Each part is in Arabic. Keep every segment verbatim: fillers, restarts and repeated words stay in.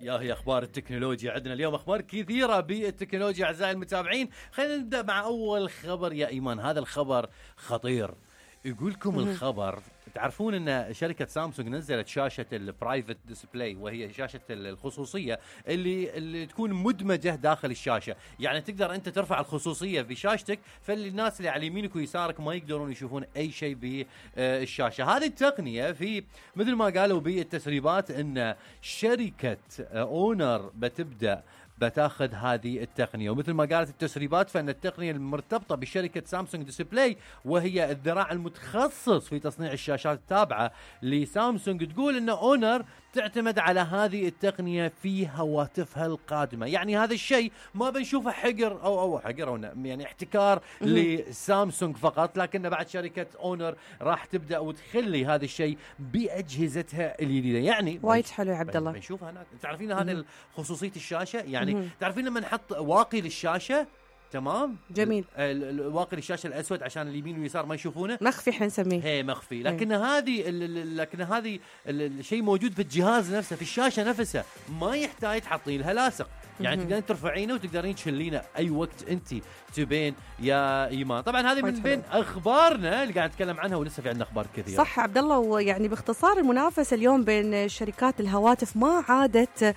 يا هي أخبار التكنولوجيا عندنا اليوم، أخبار كثيرة بالتكنولوجيا أعزائي المتابعين. خلينا نبدأ مع أول خبر يا إيمان. هذا الخبر خطير. يقولكم الخبر، تعرفون أن شركة سامسونج نزلت شاشة البرايفت ديسبلاي، وهي شاشة الخصوصية اللي, اللي تكون مدمجة داخل الشاشة. يعني تقدر أنت ترفع الخصوصية في شاشتك، فالناس اللي على يمينك ويسارك ما يقدرون يشوفون أي شيء بالشاشة. هذه التقنية في مثل ما قالوا بالتسريبات أن شركة أونر بتبدأ بتاخذ هذه التقنية، ومثل ما قالت التسريبات فإن التقنية المرتبطة بشركة سامسونج ديسبلاي، وهي الذراع المتخصص في تصنيع الشاشات التابعة لسامسونج، تقول أن أونر تعتمد على هذه التقنية في هواتفها القادمة. يعني هذا الشيء ما بنشوفه حقر أو أو حقر أو يعني احتكار لسامسونج فقط، لكن بعد شركة أونر راح تبدأ وتخلي هذا الشيء بأجهزتها الجديدة. يعني وايد حلو يا عبد الله. بنشوفها هناك. تعرفين هذا خصوصية الشاشة، يعني مم. تعرفين لما نحط واقي للشاشة، تمام، جميل، الواقي للشاشة الأسود عشان اليمين واليسار ما يشوفونه، مخفي حنسميه، هي مخفي. لكن هذه لكن هذه الشيء موجود في الجهاز نفسه، في الشاشة نفسها، ما يحتاج تحطين لها لاصق. يعني تقدرين ترفعينه وتقدرين تشيلينه أي وقت أنت تبين يا إيمان. طبعا هذه من بين أخبارنا اللي قاعد نتكلم عنها، ولسه في عندنا أخبار كثيرة. صح عبد الله. ويعني باختصار المنافسة اليوم بين شركات الهواتف ما عادت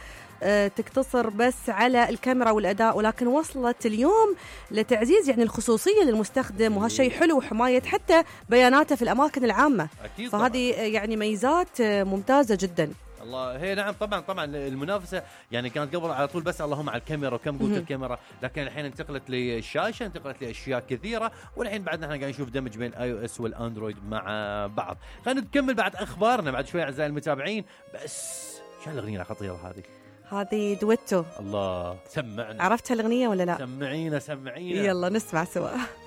تقتصر بس على الكاميرا والأداء، ولكن وصلت اليوم لتعزيز يعني الخصوصية للمستخدم، وهالشيء حلو، وحماية حتى بياناته في الأماكن العامة. أكيد. فهذه يعني ميزات ممتازة جدا. الله، هي نعم طبعا طبعا المنافسه يعني كانت قبل على طول بس اللهم على الكاميرا وكم قوه الكاميرا، لكن الحين انتقلت للشاشه، انتقلت لاشياء كثيره، والحين بعد نحن قاعدين نشوف دمج بين اي او اس والاندرويد مع بعض. خلينا نكمل بعد اخبارنا بعد شوي اعزائي المتابعين. بس شو الاغنيه الخطيره هذه؟ هذه دويتو. الله، سمعنا. عرفت هالاغنيه ولا لا؟ سمعينا سمعينا. يلا نسمع سوا.